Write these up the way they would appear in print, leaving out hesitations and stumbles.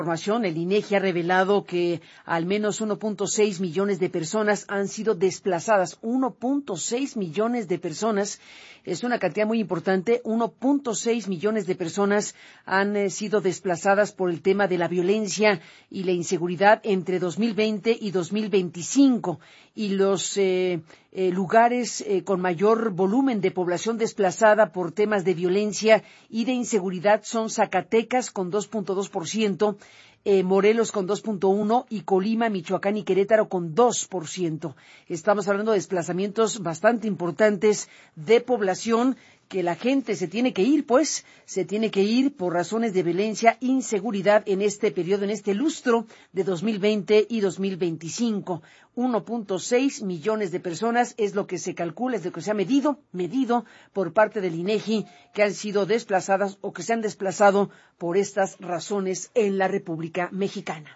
Información, el INEGI ha revelado que al menos 1.6 millones de personas han sido desplazadas. 1.6 millones de personas es una cantidad muy importante. 1.6 millones de personas han sido desplazadas por el tema de la violencia y la inseguridad entre 2020 y 2025. Y los lugares con mayor volumen de población desplazada por temas de violencia y de inseguridad son Zacatecas con 2.2%, Morelos con 2.1% y Colima, Michoacán y Querétaro con 2%. Estamos hablando de desplazamientos bastante importantes de población que la gente se tiene que ir, por razones de violencia, inseguridad en este periodo, en este lustro de 2020 y 2025. 1.6 millones de personas es lo que se calcula, es lo que se ha medido por parte del INEGI, que han sido desplazadas o que se han desplazado por estas razones en la República Mexicana.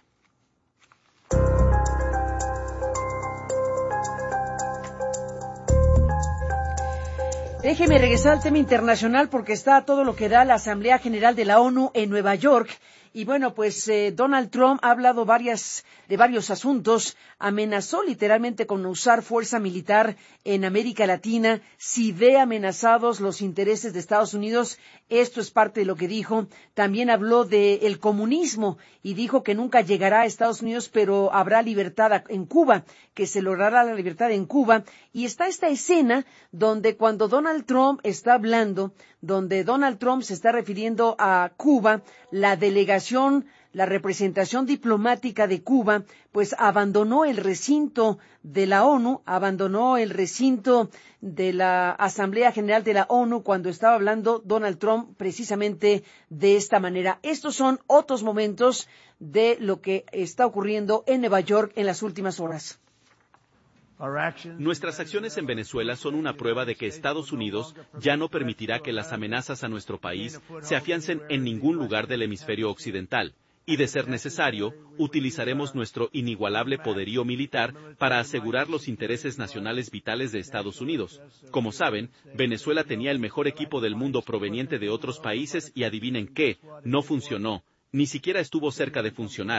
Déjeme regresar al tema internacional porque está a todo lo que da la Asamblea General de la ONU en Nueva York. Y bueno, pues Donald Trump ha hablado de varios asuntos, amenazó literalmente con usar fuerza militar en América Latina si ve amenazados los intereses de Estados Unidos. Esto es parte de lo que dijo. También habló del comunismo y dijo que nunca llegará a Estados Unidos, pero habrá libertad en Cuba, que se logrará la libertad en Cuba. Y está esta escena donde cuando Donald Trump está hablando, donde Donald Trump se está refiriendo a Cuba, la delegación, la representación diplomática de Cuba, pues abandonó el recinto de la ONU, abandonó el recinto de la Asamblea General de la ONU cuando estaba hablando Donald Trump precisamente de esta manera. Estos son otros momentos de lo que está ocurriendo en Nueva York en las últimas horas. Nuestras acciones en Venezuela son una prueba de que Estados Unidos ya no permitirá que las amenazas a nuestro país se afiancen en ningún lugar del hemisferio occidental. Y de ser necesario, utilizaremos nuestro inigualable poderío militar para asegurar los intereses nacionales vitales de Estados Unidos. Como saben, Venezuela tenía el mejor equipo del mundo proveniente de otros países y adivinen qué, no funcionó, ni siquiera estuvo cerca de funcionar.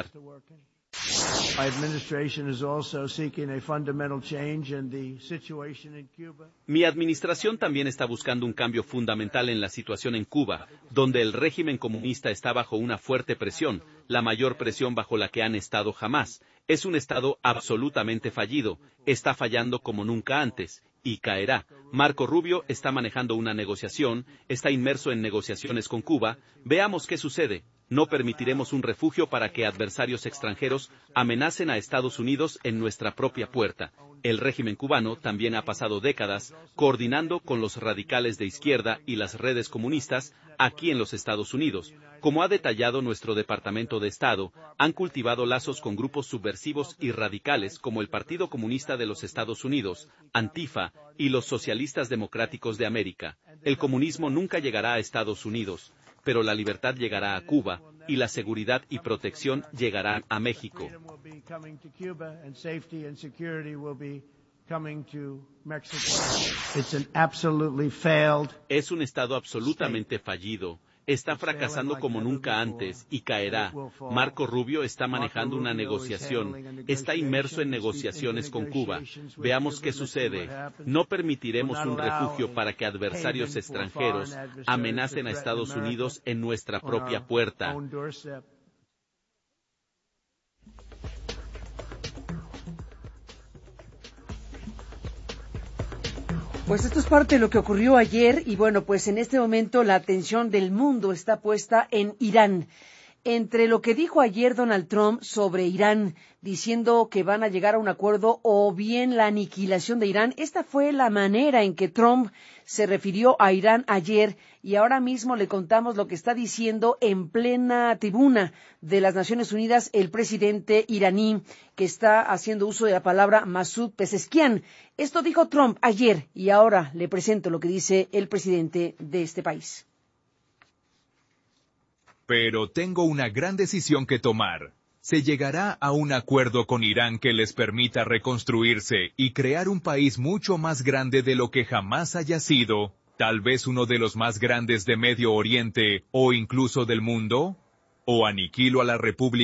Mi administración también está buscando un cambio fundamental en la situación en Cuba, donde el régimen comunista está bajo una fuerte presión, la mayor presión bajo la que han estado jamás. Es un estado absolutamente fallido, está fallando como nunca antes, y caerá. Marco Rubio está manejando una negociación, está inmerso en negociaciones con Cuba. Veamos qué sucede. No permitiremos un refugio para que adversarios extranjeros amenacen a Estados Unidos en nuestra propia puerta. El régimen cubano también ha pasado décadas coordinando con los radicales de izquierda y las redes comunistas aquí en los Estados Unidos. Como ha detallado nuestro Departamento de Estado, han cultivado lazos con grupos subversivos y radicales como el Partido Comunista de los Estados Unidos, Antifa y los Socialistas Democráticos de América. El comunismo nunca llegará a Estados Unidos, pero la libertad llegará a Cuba y la seguridad y protección llegarán a México. Es un estado absolutamente fallido. Está fracasando como nunca antes y caerá. Marco Rubio está manejando una negociación. Está inmerso en negociaciones con Cuba. Veamos qué sucede. No permitiremos un refugio para que adversarios extranjeros amenacen a Estados Unidos en nuestra propia puerta. Pues esto es parte de lo que ocurrió ayer y bueno, pues en este momento la atención del mundo está puesta en Irán. Entre lo que dijo ayer Donald Trump sobre Irán, diciendo que van a llegar a un acuerdo o bien la aniquilación de Irán, esta fue la manera en que Trump se refirió a Irán ayer y ahora mismo le contamos lo que está diciendo en plena tribuna de las Naciones Unidas el presidente iraní que está haciendo uso de la palabra Masoud Pezeshkian. Esto dijo Trump ayer y ahora le presento lo que dice el presidente de este país. Pero tengo una gran decisión que tomar. Se llegará a un acuerdo con Irán que les permita reconstruirse y crear un país mucho más grande de lo que jamás haya sido, tal vez uno de los más grandes de Medio Oriente o incluso del mundo, o aniquilo a la República